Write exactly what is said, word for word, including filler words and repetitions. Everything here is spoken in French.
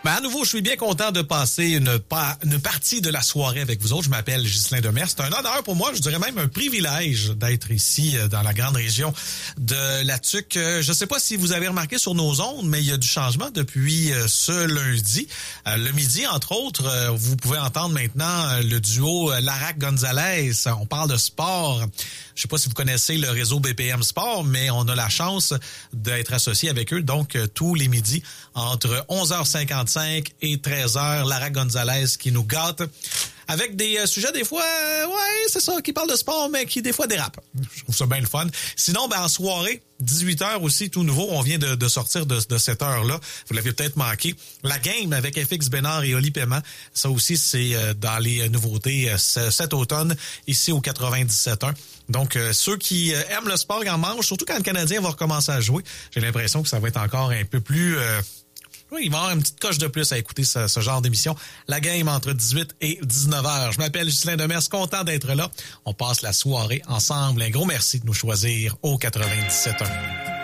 Ben, à nouveau, je suis bien content de passer une, pa- une partie de la soirée avec vous autres. Je m'appelle Ghislain Demers. C'est un honneur pour moi, je dirais même un privilège d'être ici dans la grande région de la Tuque. Je ne sais pas si vous avez remarqué sur nos ondes, mais il y a du changement depuis ce lundi. Le midi, entre autres, vous pouvez entendre maintenant le duo Larac-Gonzalez. On parle de sport. Je ne sais pas si vous connaissez le réseau B P M Sport, mais on a la chance d'être associé avec eux. Donc, tous les midis, entre onze heures cinquante-cinq et treize heures, Larac-Gonzalez qui nous gâte avec des euh, sujets des fois, euh, ouais, c'est ça, qui parlent de sport, mais qui des fois dérapent. Je trouve ça bien le fun. Sinon, ben en soirée, dix-huit heures aussi, tout nouveau, on vient de, de sortir de, de cette heure-là. Vous l'avez peut-être manqué. La game avec F X Bénard et Oli Paiement, ça aussi, c'est euh, dans les nouveautés euh, cet automne, ici au quatre-vingt-dix-sept un. Donc, euh, ceux qui euh, aiment le sport en manche, surtout quand le Canadien va recommencer à jouer, j'ai l'impression que ça va être encore un peu plus... Euh, Oui, il va y avoir une petite coche de plus à écouter ce, ce genre d'émission. La game entre dix-huit et dix-neuf heures. Je m'appelle Ghislain Demers, content d'être là. On passe la soirée ensemble. Un gros merci de nous choisir au quatre-vingt-dix-sept un.